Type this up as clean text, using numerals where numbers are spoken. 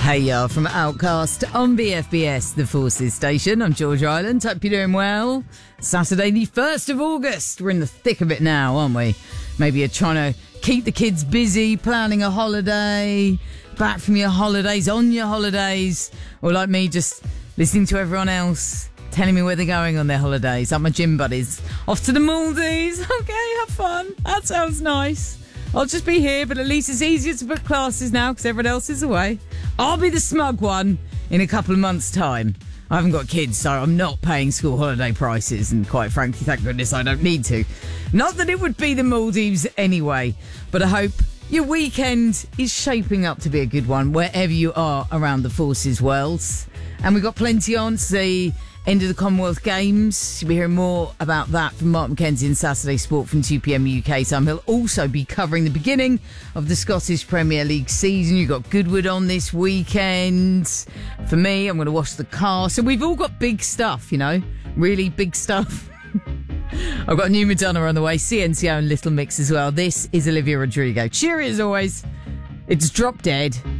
Hey y'all, from Outcast on BFBS, the Forces Station. I'm George Island. Hope you're doing well. Saturday the 1st of August. We're in the thick of it now, aren't we? Maybe you're trying to keep the kids busy, planning a holiday, back from your holidays, on your holidays, or like me, just listening to everyone else telling me where they're going on their holidays. Like my gym buddies. Off to the Maldives. Okay, have fun. That sounds nice. I'll just be here, but at least it's easier to book classes now because everyone else is away. I'll be the smug one in a couple of months' time. I haven't got kids, so I'm not paying school holiday prices, and quite frankly, thank goodness I don't need to. Not that it would be the Maldives anyway, but I hope your weekend is shaping up to be a good one wherever you are around the Forces worlds. And we've got plenty on to the end of the Commonwealth Games. You'll be hearing more about that from Mark McKenzie in Saturday Sport from 2pm UK time. He'll also be covering the beginning of the Scottish Premier League season. You've got Goodwood on this weekend. For me, I'm going to wash the car. So we've all got big stuff, you know, really big stuff. I've got a new Madonna on the way, CNCO and Little Mix as well. This is Olivia Rodrigo. Cheery as always. It's Drop Dead.